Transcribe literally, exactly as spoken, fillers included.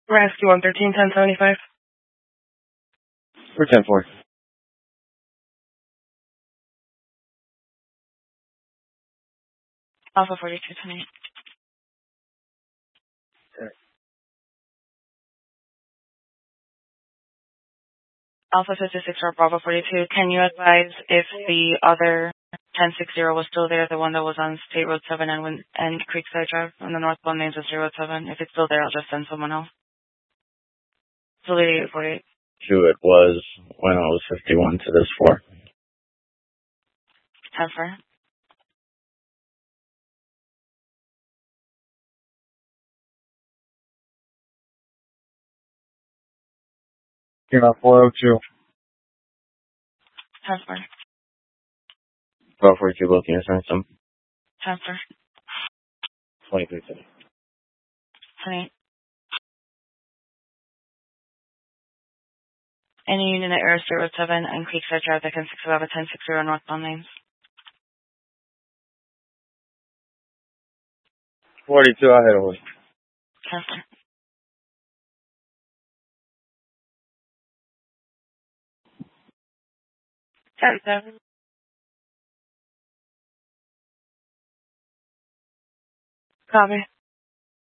Rescue one thirteen, ten seventy-five. For ten four. Alpha forty-two, ten eight. Okay. Alpha fifty-six or Bravo forty-two. Can you advise if the other ten sixty was still there, the one that was on State Road seven and, Win- and Creekside Drive on the northbound lanes of State Road seven? If it's still there, I'll just send someone else. So eight forty-eight. Who it was when I was fifty-one to this four. ten four. You're not four oh two. ten four. Bravo forty-two looking at some. ten four. twenty-three today. ten eight. Any unit at Air State Road seven and Creekside Drive that can six eleven ten sixty northbound lanes. forty-two, I hit away. ten four. ten seven. Copy.